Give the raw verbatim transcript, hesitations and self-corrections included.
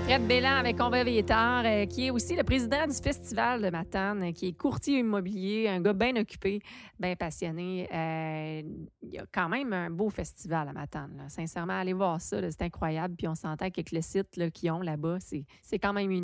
Fred Bélan avec On va veiller tard, euh, qui est aussi le président du Festival de Matane, euh, qui est courtier immobilier, un gars bien occupé, bien passionné. Euh, Il y a quand même un beau festival à Matane, là. Sincèrement, allez voir ça, là, c'est incroyable. Puis on s'entend qu'avec le site là, qu'ils ont là-bas, c'est c'est quand même